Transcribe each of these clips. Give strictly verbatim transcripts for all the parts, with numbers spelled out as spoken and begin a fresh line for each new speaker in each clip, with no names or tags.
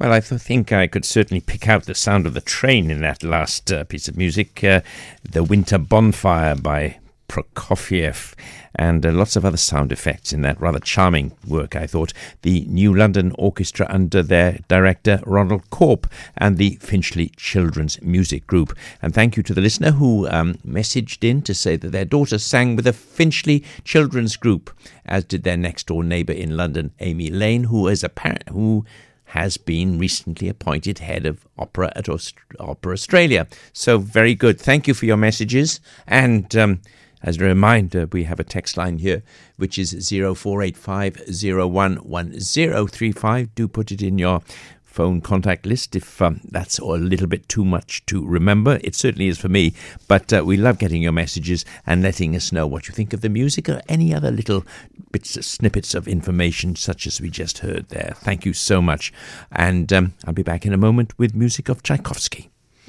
Well, I th- think I could certainly pick out the sound of the train in that last uh, piece of music, uh, The Winter Bonfire by Prokofiev, and uh, lots of other sound effects in that rather charming work, I thought. The New London Orchestra under their director Ronald Corp and the Finchley Children's Music Group. And thank you to the listener who um, messaged in to say that their daughter sang with the Finchley Children's Group, as did their next door neighbour in London, Amy Lane, who is a parent who has been recently appointed head of opera at Aust- Opera Australia. So very good. Thank you for your messages. And um, as a reminder, we have a text line here, which is zero four eight five zero one one zero three five. Do put it in your phone contact list if um, that's a little bit too much to remember. It certainly is for me, but uh, we love getting your messages and letting us know what you think of the music or any other little bits, snippets of information such as we just heard there. Thank you so much. And um, I'll be back in a moment with music of Tchaikovsky.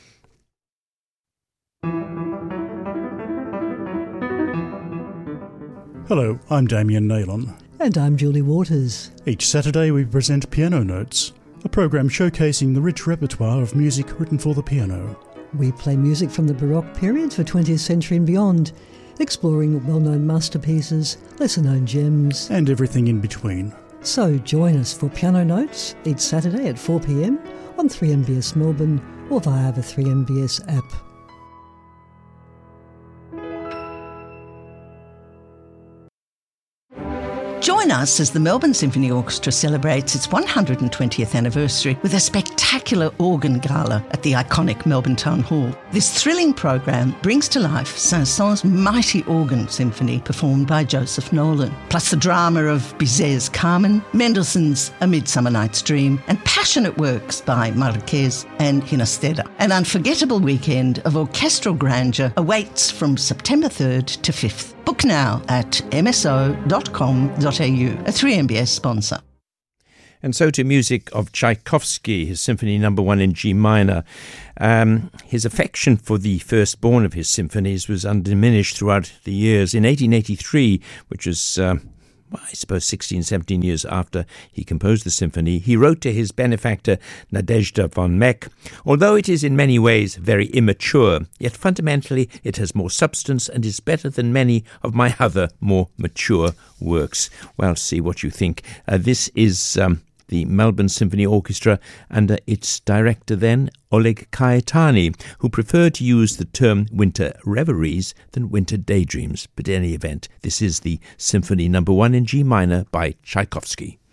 Hello, I'm Damien Naylon.
And I'm Julie Waters.
Each Saturday we present Piano Notes, a program showcasing the rich repertoire of music written for the piano.
We play music from the Baroque period for twentieth century and beyond, exploring well-known masterpieces, lesser-known gems,
and everything in between.
So join us for Piano Notes each Saturday at four p.m. on three M B S Melbourne or via the three M B S app.
Join us as the Melbourne Symphony Orchestra celebrates its one hundred twentieth anniversary with a spectacular organ gala at the iconic Melbourne Town Hall. This thrilling program brings to life Saint-Saëns' mighty organ symphony performed by Joseph Nolan, plus the drama of Bizet's Carmen, Mendelssohn's A Midsummer Night's Dream, and passionate works by Marquez and Ginastera. An unforgettable weekend of orchestral grandeur awaits from September third to fifth. Book now at m s o dot com dot a u, a three M B S sponsor.
And so to music of Tchaikovsky, his Symphony Number One in G minor. Um, his affection for the firstborn of his symphonies was undiminished throughout the years. In eighteen eighty-three, which was, uh, well, I suppose, sixteen, seventeen years after he composed the symphony, he wrote to his benefactor, Nadezhda von Meck, "Although it is in many ways very immature, yet fundamentally it has more substance and is better than many of my other more mature works." Well, see what you think. Uh, this is um, the Melbourne Symphony Orchestra under its director then, Oleg Kaetani, who preferred to use the term winter reveries than winter daydreams. But in any event, this is the Symphony Number One in G minor by Tchaikovsky.